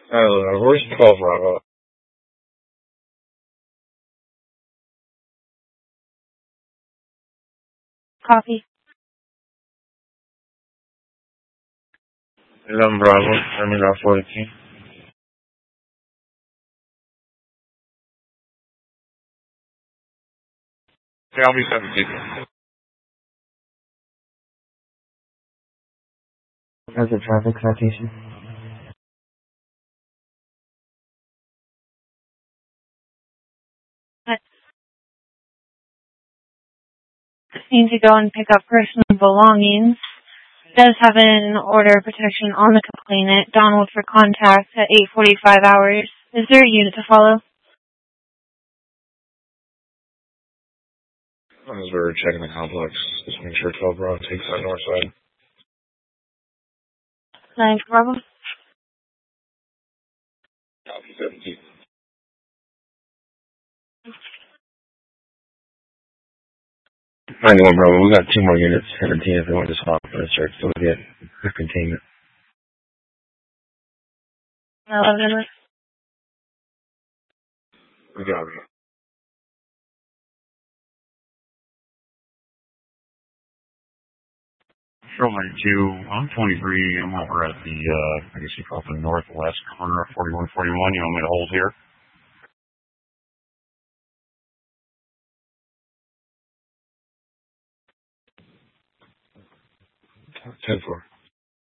Where's 12 Bravo? Copy. 11 Bravo, Terminal 14. Okay, I'll be 17. As a traffic citation. I need to go and pick up personal belongings. Does have an order of protection on the complainant, Donald, for contact at 8:45 hours. Is there a unit to follow? As we're checking the complex, just make sure 12 Bravo takes that north side. 9 Bravo. Copy 17. 91 Bravo, we got 2 more units, 17 if they want to swap for the search, so we get the containment. 11. We got it. Shoreline 2, I'm 23. I'm over at the, I guess you call it the northwest corner of 4141. You want me to hold here? 10-4.